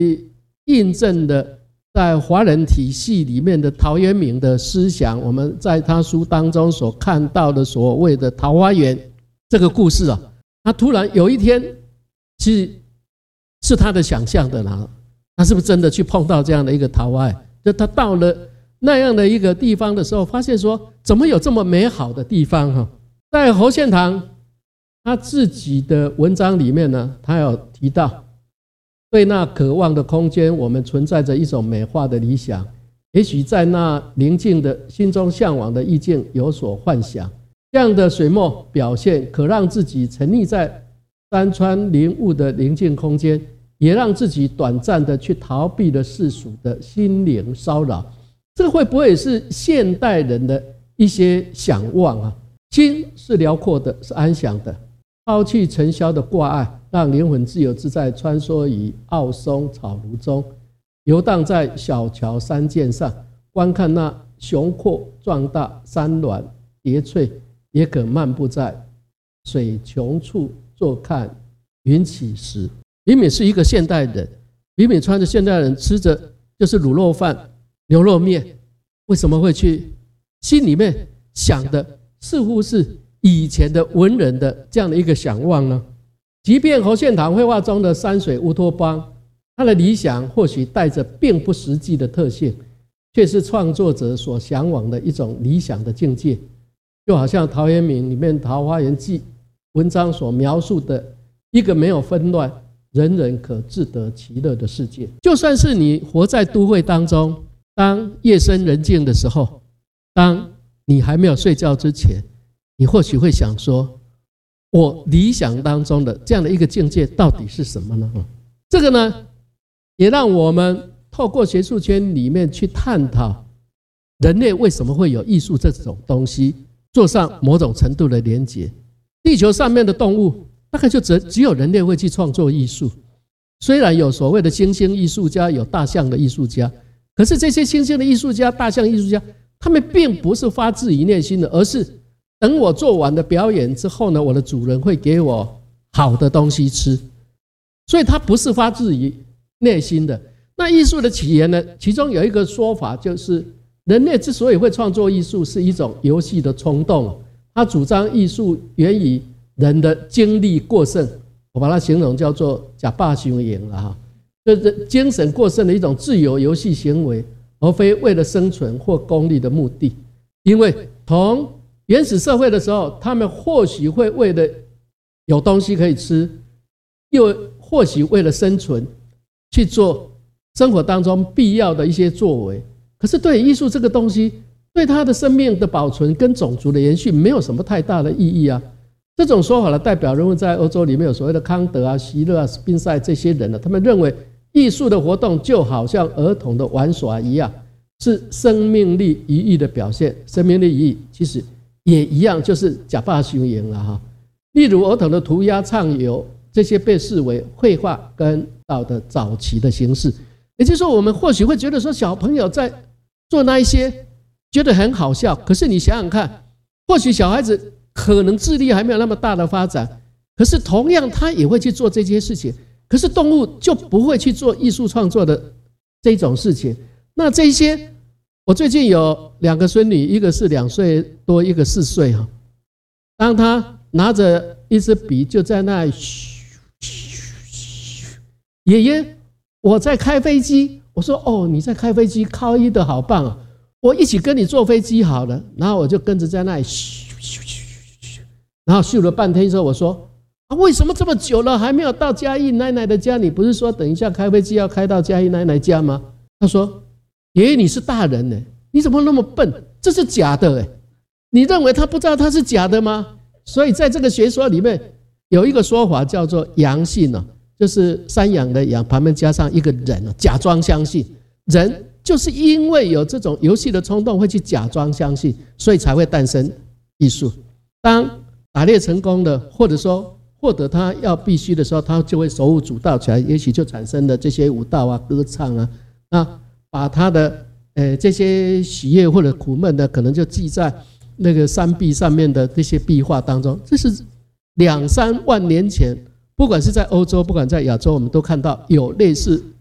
印证了在华人体系里面的陶渊明的思想，我们在他书当中所看到的所谓的桃花源这个故事啊，他突然有一天是他的想象的呢，他是不是真的去碰到这样的一个桃花？就他到了那样的一个地方的时候，发现说怎么有这么美好的地方哈？在侯献堂他自己的文章里面呢，他有提到，对那渴望的空间，我们存在着一种美化的理想，也许在那宁静的心中向往的意境有所幻想。这样的水墨表现，可让自己沉溺在山川林雾的宁静空间，也让自己短暂的去逃避了世俗的心灵骚扰。这个会不会是现代人的一些想望啊？心是辽阔的，是安详的，抛弃尘嚣的挂碍，让灵魂自由自在穿梭于奥松草庐中，游荡在小桥山涧上，观看那雄阔壮大山峦叠翠，也可漫步在水穷处坐看云起时。李敏是一个现代人，李敏穿着现代人吃着就是卤肉饭牛肉面，为什么会去心里面想的似乎是以前的文人的这样的一个想望呢？即便侯献堂绘画中的山水乌托邦，他的理想或许带着并不实际的特性，却是创作者所向往的一种理想的境界。就好像陶渊明里面《桃花源记》文章所描述的一个没有纷乱、人人可自得其乐的世界。就算是你活在都会当中，当夜深人静的时候，当你还没有睡觉之前，你或许会想说，我理想当中的这样的一个境界到底是什么呢？这个呢，也让我们透过学术圈里面去探讨人类为什么会有艺术这种东西，做上某种程度的连结。地球上面的动物大概就只有人类会去创作艺术，虽然有所谓的猩猩艺术家，有大象的艺术家，可是这些猩猩的艺术家、大象艺术家，他们并不是发自于内心的，而是等我做完的表演之后呢，我的主人会给我好的东西吃，所以它不是发自于内心的。那艺术的起源呢，其中有一个说法，就是人类之所以会创作艺术，是一种游戏的冲动。他主张艺术源于人的精力过剩，我把它形容叫做假霸行营了哈，就是精神过剩的一种自由游戏行为，而非为了生存或功利的目的。因为同原始社会的时候，他们或许会为了有东西可以吃，又或许为了生存去做生活当中必要的一些作为。可是对艺术这个东西，对他的生命的保存跟种族的延续没有什么太大的意义啊。这种说法的代表人物在欧洲里面有所谓的康德啊、席勒啊、斯宾塞这些人他们认为艺术的活动就好像儿童的玩耍一样，是生命力余裕的表现。生命力余裕其实也一样，就是假霸行营了哈。例如儿童的涂鸦、唱游，这些被视为绘画跟道的早期的形式。也就是说，我们或许会觉得说，小朋友在做那一些觉得很好笑，可是你想想看，或许小孩子可能智力还没有那么大的发展，可是同样他也会去做这些事情。可是动物就不会去做艺术创作的这种事情。那这些，我最近有2个孙女，一个是2岁多，一个4岁哈。当他拿着一支笔就在那里爷爷，我在开飞机。我说哦，你在开飞机，靠一的好棒啊！我一起跟你坐飞机好了。然后我就跟着在那里然后咻了半天之后，我说啊，为什么这么久了还没有到嘉义奶奶的家？你不是说等一下开飞机要开到嘉义奶奶家吗？他说爷爷，你是大人呢，你怎么那么笨？这是假的你认为他不知道他是假的吗？所以在这个学说里面有一个说法叫做阳性就是山羊的羊旁边加上一个人假装相信。人就是因为有这种游戏的冲动，会去假装相信，所以才会诞生艺术。当打猎成功了，或者说获得他要必须的时候，他就会手舞足蹈起来，也许就产生了这些舞蹈啊、歌唱啊。那把他的这些喜悦或者苦闷的，可能就记在那个山壁上面的这些壁画当中。这是2-3万年前，不管是在欧洲，不管在亚洲，我们都看到有类似